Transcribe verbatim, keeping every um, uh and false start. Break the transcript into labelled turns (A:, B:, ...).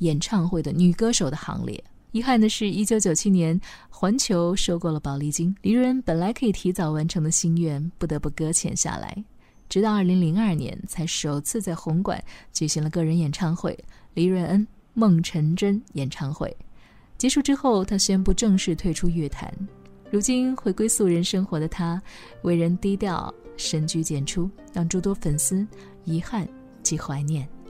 A: 演唱会的女歌手的行列。遗憾的是一九九七年环球收购了宝丽金，黎瑞恩本来可以提早完成的心愿不得不搁浅下来，直到二零零二年才首次在红馆举行了个人演唱会，黎瑞恩梦成真演唱会结束之后，他宣布正式退出乐坛。如今回归素人生活的他，为人低调，深居简出，让诸多粉丝遗憾及怀念。